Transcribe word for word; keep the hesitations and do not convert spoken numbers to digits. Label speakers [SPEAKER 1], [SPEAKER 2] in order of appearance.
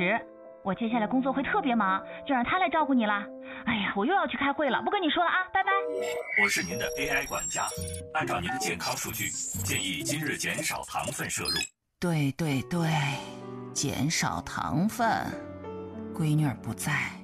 [SPEAKER 1] 时。我接下来工作会特别忙，就让他来照顾你啦。哎呀，我又要去开会了，不跟你说了啊，拜拜。
[SPEAKER 2] 我是您的 A I 管家，按照您的健康数据，建议今日减少糖分摄入。
[SPEAKER 3] 对对对，减少糖分。闺女儿不在，